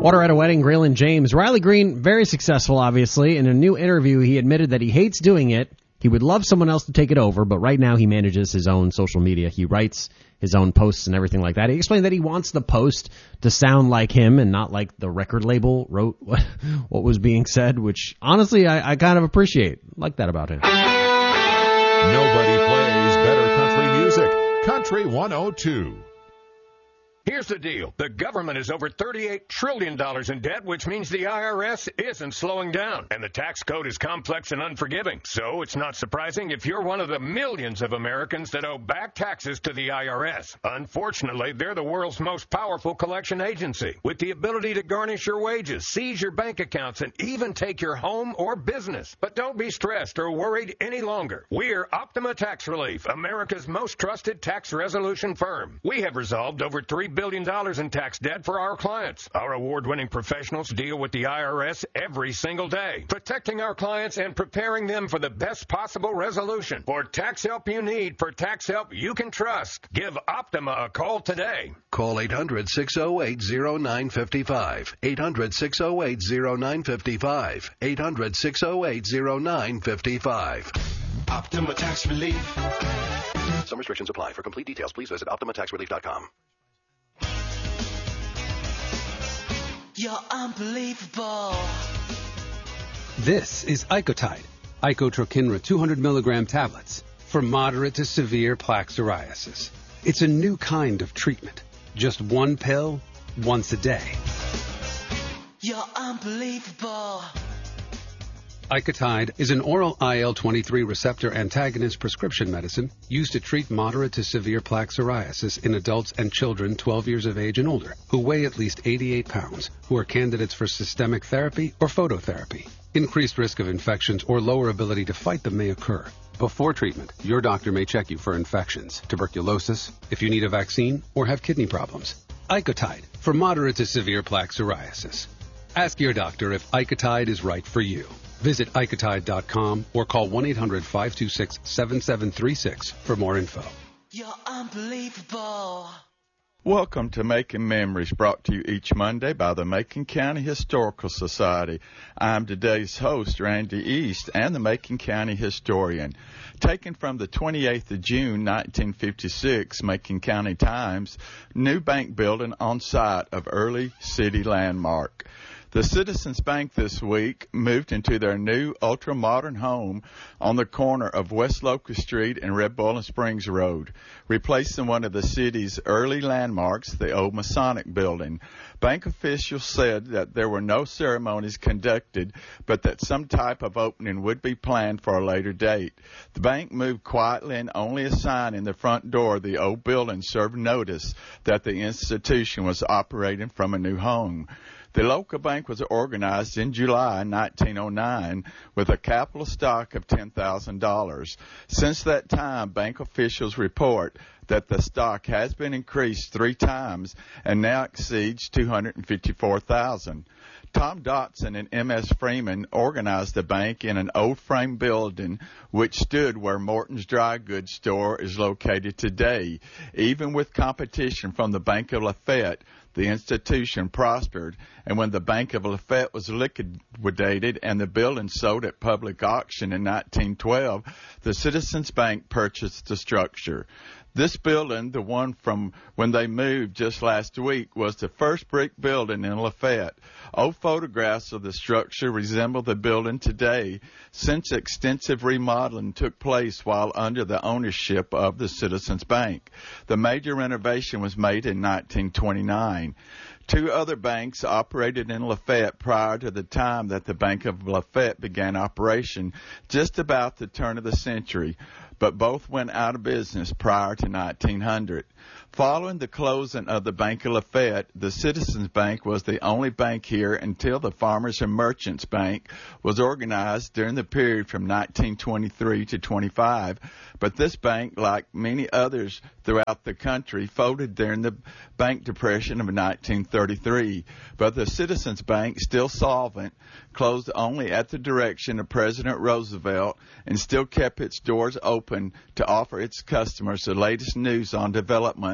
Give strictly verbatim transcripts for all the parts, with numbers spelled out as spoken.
Water at a Wedding, Graylin James. Riley Green, very successful, obviously. In a new interview, he admitted that he hates doing it. He would love someone else to take it over, but right now he manages his own social media. He writes his own posts and everything like that. He explained that he wants the post to sound like him and not like the record label wrote what, what was being said, which honestly I, I kind of appreciate. I like that about him. Nobody plays better country music. Country one oh two. Here's the deal. The government is over thirty-eight trillion dollars in debt, which means the I R S isn't slowing down. And the tax code is complex and unforgiving. So it's not surprising if you're one of the millions of Americans that owe back taxes to the I R S. Unfortunately, they're the world's most powerful collection agency, with the ability to garnish your wages, seize your bank accounts, and even take your home or business. But don't be stressed or worried any longer. We're Optima Tax Relief, America's most trusted tax resolution firm. We have resolved over three billion dollars in tax debt for our clients. Our award-winning professionals deal with the I R S every single day, protecting our clients and preparing them for the best possible resolution. For tax help you need, for tax help you can trust, give Optima a call today. Call eight hundred, six oh eight, oh nine five five. eight hundred, six oh eight, oh nine five five. eight hundred, six oh eight, oh nine five five. Optima Tax Relief. Some restrictions apply. For complete details, please visit optima tax relief dot com. You're unbelievable. This is Icotide, Icotrokinra two hundred milligram tablets for moderate to severe plaque psoriasis. It's a new kind of treatment. Just one pill, once a day. You're unbelievable. Icotide is an oral I L twenty-three receptor antagonist prescription medicine used to treat moderate to severe plaque psoriasis in adults and children twelve years of age and older who weigh at least eighty-eight pounds, who are candidates for systemic therapy or phototherapy. Increased risk of infections or lower ability to fight them may occur. Before treatment, your doctor may check you for infections, tuberculosis, if you need a vaccine, or have kidney problems. Icotide for moderate to severe plaque psoriasis. Ask your doctor if Icotide is right for you. Visit Icotide dot com or call one eight hundred, five two six, seven seven three six for more info. You're unbelievable. Welcome to Making Memories, brought to you each Monday by the Macon County Historical Society. I'm today's host, Randy East, and the Macon County historian. Taken from the twenty-eighth of June, nineteen fifty-six, Macon County Times, new bank building on site of early city landmark. The Citizens Bank this week moved into their new ultra-modern home on the corner of West Locust Street and Red Bowling Springs Road, replacing one of the city's early landmarks, the old Masonic Building. Bank officials said that there were no ceremonies conducted, but that some type of opening would be planned for a later date. The bank moved quietly, and only a sign in the front door of the old building served notice that the institution was operating from a new home. The local bank was organized in July nineteen oh nine with a capital stock of ten thousand dollars. Since that time, bank officials report that the stock has been increased three times and now exceeds two hundred fifty-four thousand dollars. Tom Dotson and M S Freeman organized the bank in an old frame building which stood where Morton's Dry Goods store is located today. Even with competition from the Bank of Lafayette, the institution prospered, and when the Bank of Lafayette was liquidated and the building sold at public auction in nineteen twelve, the Citizens Bank purchased the structure. This building, the one from when they moved just last week, was the first brick building in Lafayette. Old photographs of the structure resemble the building today, since extensive remodeling took place while under the ownership of the Citizens Bank. The major renovation was made in nineteen twenty-nine. Two other banks operated in Lafayette prior to the time that the Bank of Lafayette began operation, just about the turn of the century, but both went out of business prior to nineteen hundred. Following the closing of the Bank of Lafayette, the Citizens Bank was the only bank here until the Farmers and Merchants Bank was organized during the period from nineteen twenty-three to twenty-five. But this bank, like many others throughout the country, folded during the Bank Depression of nineteen thirty-three. But the Citizens Bank, still solvent, closed only at the direction of President Roosevelt and still kept its doors open to offer its customers the latest news on developments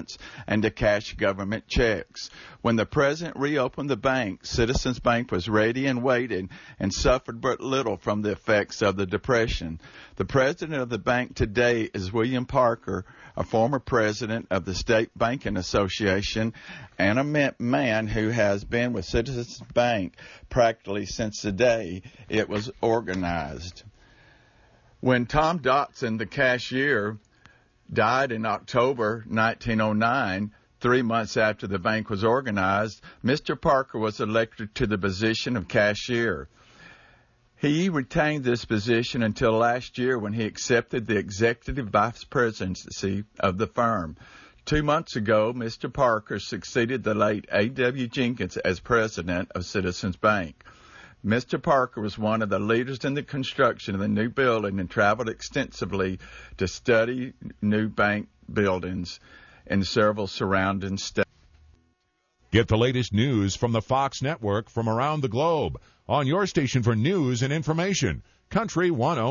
accounts and to cash government checks. When the president reopened the bank, Citizens Bank was ready and waiting and suffered but little from the effects of the Depression. The president of the bank today is William Parker, a former president of the State Banking Association and a man who has been with Citizens Bank practically since the day it was organized. When Tom Dotson, the cashier, died in October nineteen oh nine, three months after the bank was organized, Mister Parker was elected to the position of cashier. He retained this position until last year when he accepted the executive vice presidency of the firm. Two months ago, Mister Parker succeeded the late A W Jenkins as president of Citizens Bank. Mister Parker was one of the leaders in the construction of the new building and traveled extensively to study new bank buildings in several surrounding states. Get the latest news from the Fox network from around the globe on your station for news and information. Country ten.